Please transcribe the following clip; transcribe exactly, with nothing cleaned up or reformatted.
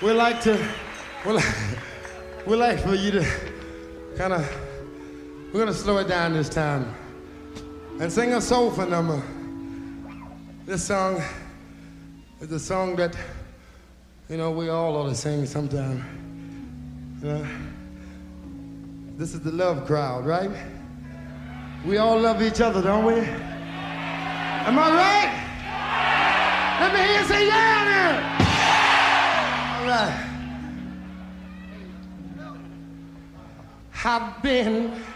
we like to, we like, we like for you to kind of, we're gonna slow it down this time and sing a soulful number. This song is a song that, you know, we all ought to sing sometime. You know, this is the love crowd, right? We all love each other, don't we? Am I right? Let me hear you say yeah now. All right. I've been